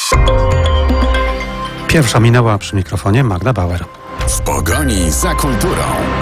Pierwsza minęła, przy mikrofonie Magda Bauer. W pogoni za kulturą.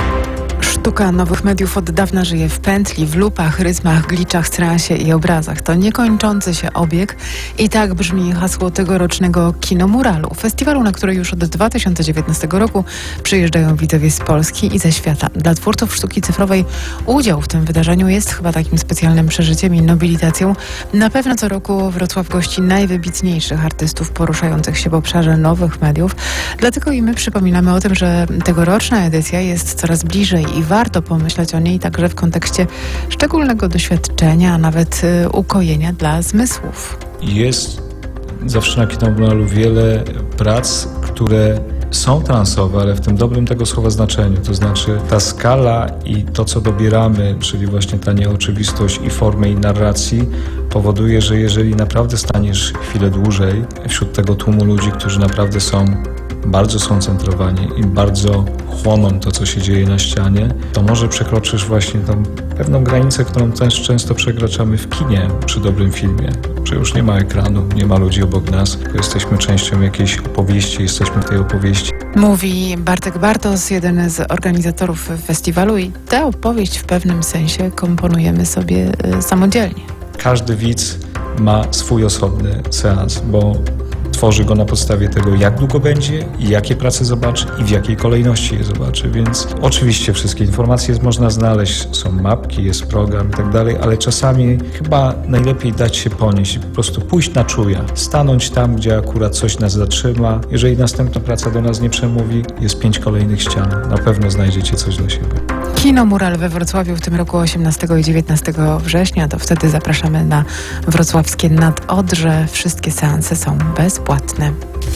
Sztuka nowych mediów od dawna żyje w pętli, w lupach, rytmach, gliczach, transie i obrazach. To niekończący się obieg i tak brzmi hasło tegorocznego Kinomuralu. Festiwalu, na który już od 2019 roku przyjeżdżają widzowie z Polski i ze świata. Dla twórców sztuki cyfrowej udział w tym wydarzeniu jest chyba takim specjalnym przeżyciem i nobilitacją. Na pewno co roku Wrocław gości najwybitniejszych artystów poruszających się w obszarze nowych mediów. Dlatego i my przypominamy o tym, że tegoroczna edycja jest coraz bliżej i warto pomyśleć o niej także w kontekście szczególnego doświadczenia, a nawet ukojenia dla zmysłów. Jest zawsze na Kinomuralu wiele prac, które są transowe, ale w tym dobrym tego słowa znaczeniu. To znaczy ta skala i to, co dobieramy, czyli właśnie ta nieoczywistość i formy i narracji, powoduje, że jeżeli naprawdę staniesz chwilę dłużej wśród tego tłumu ludzi, którzy naprawdę są bardzo skoncentrowani i bardzo chłoną to, co się dzieje na ścianie, to może przekroczysz właśnie tą pewną granicę, którą też często przekraczamy w kinie przy dobrym filmie. Że już nie ma ekranu, nie ma ludzi obok nas, tylko jesteśmy częścią jakiejś opowieści, jesteśmy w tej opowieści. Mówi Bartek Bartos, jeden z organizatorów festiwalu, i tę opowieść w pewnym sensie komponujemy sobie samodzielnie. Każdy widz ma swój osobny seans, bo tworzy go na podstawie tego, jak długo będzie i jakie prace zobaczy i w jakiej kolejności je zobaczy, więc oczywiście wszystkie informacje można znaleźć, są mapki, jest program i tak dalej, ale czasami chyba najlepiej dać się ponieść i po prostu pójść na czuja, stanąć tam, gdzie akurat coś nas zatrzyma. Jeżeli następna praca do nas nie przemówi, jest 5 kolejnych ścian, na pewno znajdziecie coś dla siebie. Kinomural we Wrocławiu w tym roku 18 i 19 września, to wtedy zapraszamy na wrocławskie Nadodrze. Wszystkie seanse są bezpłatne.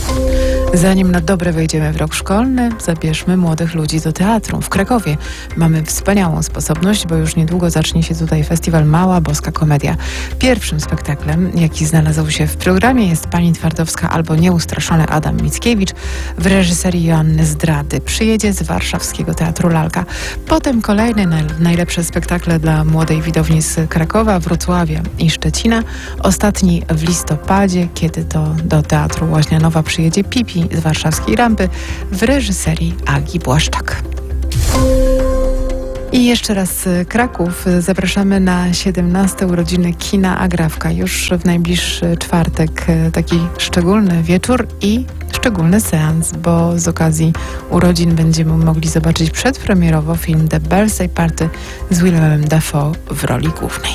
Zanim na dobre wejdziemy w rok szkolny, zabierzmy młodych ludzi do teatru. W Krakowie mamy wspaniałą sposobność, bo już niedługo zacznie się tutaj festiwal Mała Boska Komedia. Pierwszym spektaklem, jaki znalazł się w programie, jest Pani Twardowska albo Nieustraszony Adam Mickiewicz w reżyserii Joanny Zdrady. Przyjedzie z warszawskiego Teatru Lalka. Potem kolejne najlepsze spektakle dla młodej widowni z Krakowa, Wrocławia i Szczecina. Ostatni w listopadzie, kiedy to do Teatru Łaźnianowa przyjedzie Pipi z warszawskiej Rampy w reżyserii Agi Błaszczak. I jeszcze raz Kraków. Zapraszamy na 17. urodziny Kina Agrawka. Już w najbliższy czwartek taki szczególny wieczór i szczególny seans, bo z okazji urodzin będziemy mogli zobaczyć przedpremierowo film The Birthday Party z Willemem Dafoe w roli głównej.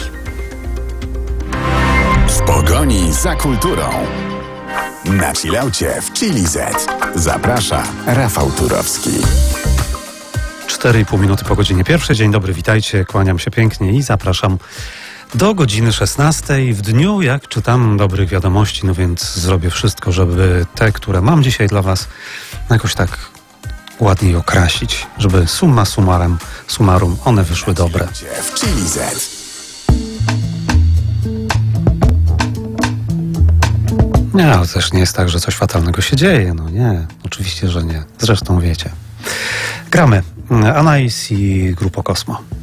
W pogoni za kulturą. Na chillaucie w Chili Z. Zaprasza Rafał Turowski. 4,5 minuty po godzinie pierwszej. Dzień dobry, witajcie, kłaniam się pięknie i zapraszam do godziny 16 w dniu, jak czytam dobrych wiadomości, no więc zrobię wszystko, żeby te, które mam dzisiaj dla was, jakoś tak ładniej okrasić, żeby summa summarum one wyszły dobre. W Chili Z. Nie, ale też nie jest tak, że coś fatalnego się dzieje. No nie, oczywiście, że nie. Zresztą wiecie. Gramy Anais i Grupo Kosmo.